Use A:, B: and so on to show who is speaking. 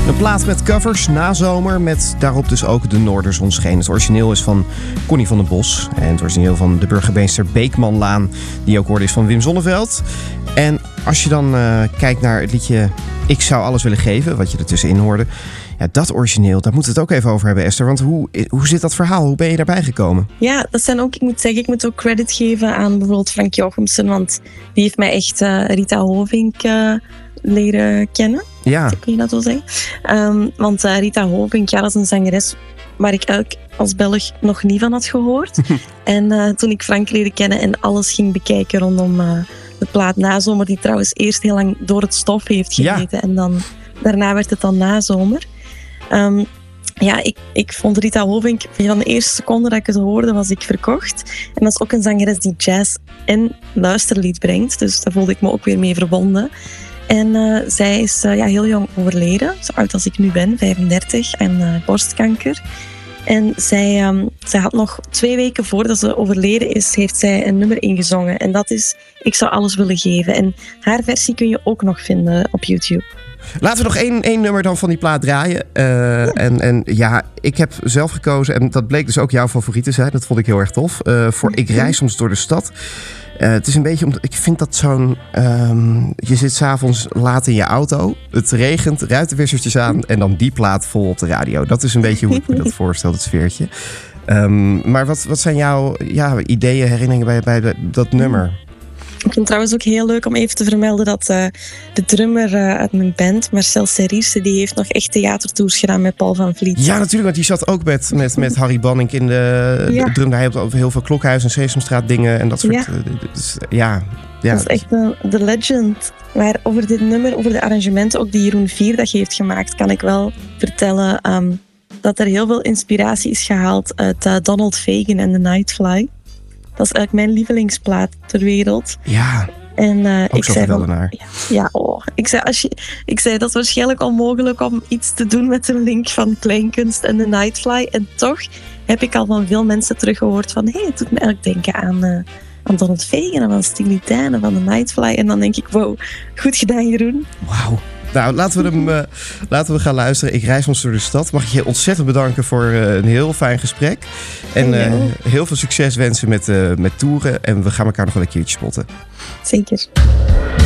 A: Een plaat met covers, nazomer, met daarop dus ook de Noorderzon scheen. Het origineel is van Connie van den Bos. En het origineel van de burgemeester Beekmanlaan, die ook hoorde is van Wim Sonneveld. En als je dan kijkt naar het liedje Ik zou alles willen geven, wat je ertussenin hoorde. Ja, dat origineel, daar moeten we het ook even over hebben, Esther. Want hoe zit dat verhaal? Hoe ben je daarbij gekomen?
B: Ja, dat zijn ook, ik moet zeggen, ik moet ook credit geven aan bijvoorbeeld Frank Jochemsen. Want die heeft mij echt Rita Hovink leren kennen.
A: Ja.
B: Kun je dat wel zeggen? Want Rita Hovink, ja, dat is een zangeres waar ik eigenlijk als Belg nog niet van had gehoord. En toen ik Frank leerde kennen en alles ging bekijken rondom de plaat Nazomer, die trouwens eerst heel lang Door het stof heeft gegeten. Ja. En dan daarna werd het dan Nazomer. Ik vond Rita Hovink, van de eerste seconde dat ik het hoorde, was ik verkocht. En dat is ook een zangeres die jazz en luisterlied brengt. Dus daar voelde ik me ook weer mee verbonden. En zij is heel jong overleden, zo oud als ik nu ben, 35, en borstkanker. En zij had nog 2 weken voordat ze overleden is, heeft zij een nummer ingezongen. En dat is Ik zou alles willen geven. En haar versie kun je ook nog vinden op YouTube.
A: Laten we nog één nummer dan van die plaat draaien. En ik heb zelf gekozen, en dat bleek dus ook jouw favoriet te zijn. Dat vond ik heel erg tof. Voor Ik rij soms door de stad. Het is een beetje, ik vind dat zo'n... je zit 's avonds laat in je auto. Het regent, ruitenwissertjes aan en dan die plaat vol op de radio. Dat is een beetje hoe ik me dat voorstel, het sfeertje. Maar wat zijn jouw ideeën, herinneringen bij dat nummer?
B: Ik vind het trouwens ook heel leuk om even te vermelden dat de drummer uit mijn band, Marcel Serrice, die heeft nog echt theatertours gedaan met Paul van Vliet.
A: Ja, natuurlijk, want die zat ook met Harry Banning in de drum. Hij heeft over heel veel Klokhuis en Sesamstraat dingen en dat soort... Ja.
B: Dat is echt de legend. Maar over dit nummer, over de arrangementen, ook die Jeroen Vierdag heeft gemaakt, kan ik wel vertellen dat er heel veel inspiratie is gehaald uit Donald Fagen en The Nightfly. Dat is eigenlijk mijn lievelingsplaat ter wereld.
A: Ja,
B: en
A: ik zei wel naar.
B: Ik zei dat is waarschijnlijk onmogelijk om iets te doen met de link van Kleinkunst en The Nightfly. En toch heb ik al van veel mensen teruggehoord van het doet me eigenlijk denken aan Donald Fagen en van Steely Dan en van The Nightfly. En dan denk ik, wow, goed gedaan Jeroen.
A: Wauw. Nou, laten we gaan luisteren. Ik reis ons door de stad. Mag ik je ontzettend bedanken voor een heel fijn gesprek. En heel veel succes wensen met toeren. En we gaan elkaar nog wel een keertje spotten.
B: Zeker.